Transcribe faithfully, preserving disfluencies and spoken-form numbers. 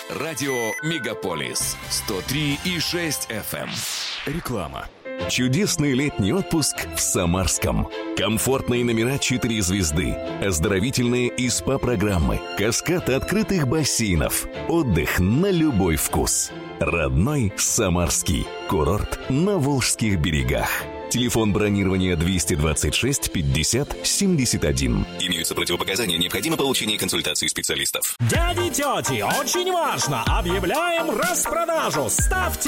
Радио «Мегаполис» сто три и шесть эф эм. Реклама. Чудесный летний отпуск в Самарском. Комфортные номера четыре звезды, оздоровительные и СПА-программы, каскад открытых бассейнов, отдых на любой вкус. Родной Самарский курорт на Волжских берегах. Телефон бронирования двести двадцать шесть пятьдесят семьдесят один. Имеются противопоказания, необходимо получение консультации специалистов. Дяди, тети, очень важно! Объявляем распродажу! Ставьте